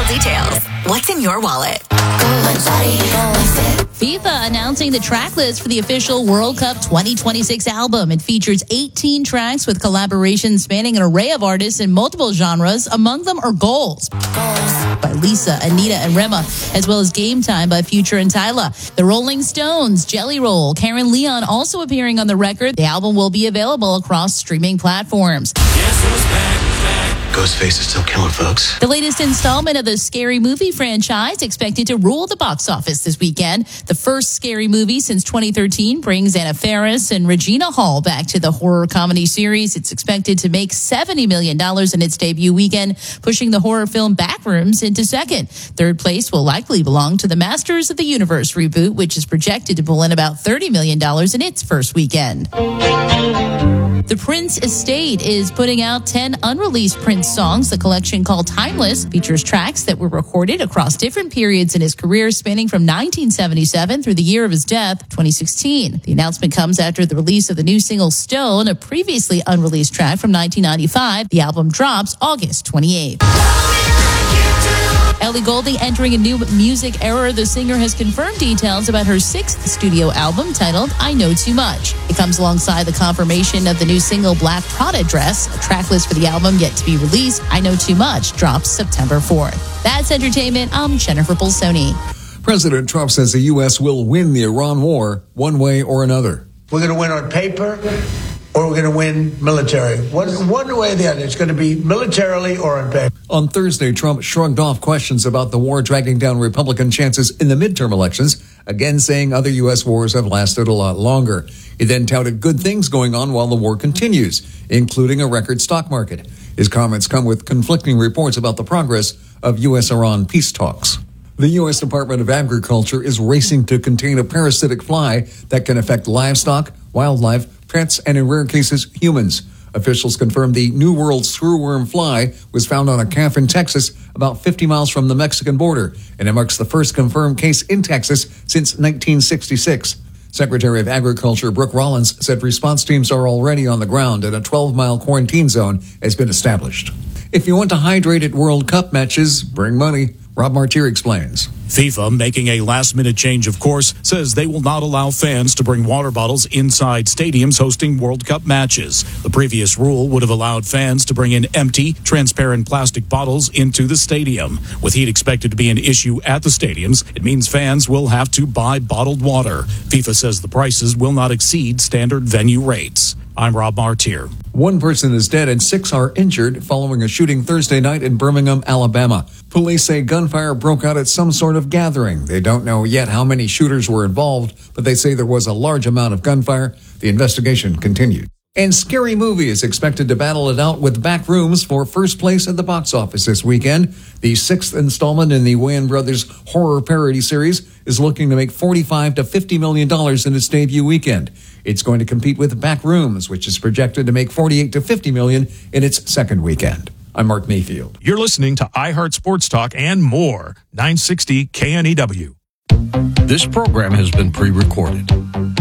details. What's in your wallet? FIFA announcing the track list for the official World Cup 2026 album. It features 18 tracks with collaborations spanning an array of artists in multiple genres. Among them are Goals by Lisa, Anita, and Rema, as well as Game Time by Future and Tyla. The Rolling Stones, Jelly Roll, Karen Leon also appearing on the record. The album will be available across streaming platforms. Ghostface is still killing folks. The latest installment of the Scary Movie franchise expected to rule the box office this weekend. The first Scary Movie since 2013 brings Anna Faris and Regina Hall back to the horror comedy series. It's expected to make $70 million in its debut weekend, pushing the horror film Backrooms into second. Third place will likely belong to the Masters of the Universe reboot, which is projected to pull in about $30 million in its first weekend. The Prince Estate is putting out 10 unreleased Prince songs. The collection, called Timeless, features tracks that were recorded across different periods in his career, spanning from 1977 through the year of his death, 2016. The announcement comes after the release of the new single Stone, a previously unreleased track from 1995. The album drops August 28th. Ellie Goulding entering a new music era. The singer has confirmed details about her sixth studio album titled I Know Too Much. It comes alongside the confirmation of the new single Black Prada Dress. A track list for the album yet to be released. I Know Too Much drops September 4th. That's entertainment. I'm Jennifer Bolsoni. President Trump says the U.S. will win the Iran war one way or another. We're going to win on paper, or we're going to win military. One way or the other. It's going to be militarily or on paper. On Thursday, Trump shrugged off questions about the war dragging down Republican chances in the midterm elections, again saying other U.S. wars have lasted a lot longer. He then touted good things going on while the war continues, including a record stock market. His comments come with conflicting reports about the progress of U.S.-Iran peace talks. The U.S. Department of Agriculture is racing to contain a parasitic fly that can affect livestock, wildlife, pets, and in rare cases, humans. Officials confirmed the New World screwworm fly was found on a calf in Texas, about 50 miles from the Mexican border, and it marks the first confirmed case in Texas since 1966. Secretary of Agriculture Brooke Rollins said response teams are already on the ground and a 12-mile quarantine zone has been established. If you want to hydrate at World Cup matches, bring money. Rob Martier explains. FIFA, making a last-minute change of course, says they will not allow fans to bring water bottles inside stadiums hosting World Cup matches. The previous rule would have allowed fans to bring in empty, transparent plastic bottles into the stadium. With heat expected to be an issue at the stadiums, it means fans will have to buy bottled water. FIFA says the prices will not exceed standard venue rates. I'm Rob Martier. One person is dead and 6 are injured following a shooting Thursday night in Birmingham, Alabama. Police say gunfire broke out at some sort of gathering. They don't know yet how many shooters were involved, but they say there was a large amount of gunfire. The investigation continued. And Scary Movie is expected to battle it out with Backrooms for first place at the box office this weekend. The 6th installment in the Wayans Brothers horror parody series is looking to make $45 to $50 million in its debut weekend. It's going to compete with Backrooms, which is projected to make $48 to $50 million in its second weekend. I'm Mark Mayfield. You're listening to iHeart Sports Talk and more. 960 KNEW. This program has been pre-recorded.